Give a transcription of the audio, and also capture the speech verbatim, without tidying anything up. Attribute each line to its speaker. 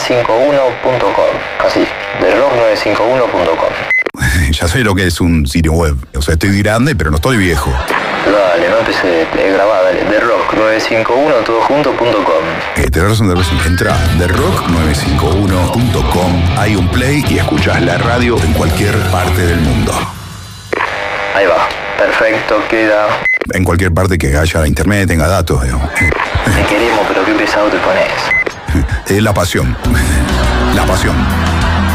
Speaker 1: cincuenta y uno punto com. Así, the rock nueve cinco uno punto com.
Speaker 2: Ya sé lo que es un sitio web. O sea, estoy grande, pero no estoy viejo.
Speaker 1: Dale, no empecé a grabar, dale. the rock nueve cinco uno todo junto punto com.
Speaker 2: Eh, tenés razón, tenés razón. Entra the rock nueve cinco uno punto com, hay un play y escuchás la radio en cualquier parte del mundo.
Speaker 1: Ahí va, perfecto, queda.
Speaker 2: En cualquier parte que haya internet, tenga datos. Digamos.
Speaker 1: Te queremos, pero qué pesado te pones.
Speaker 2: Es la pasión. La pasión.